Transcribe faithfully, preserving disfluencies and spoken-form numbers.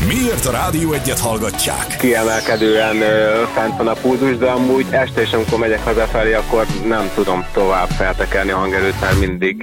Miért a Rádió Egyet hallgatják? Kiemelkedően ö, fent van a pulzus, de amúgy este is, amikor megyek hazafelé, akkor nem tudom tovább feltekerni a hangerőt, mert mindig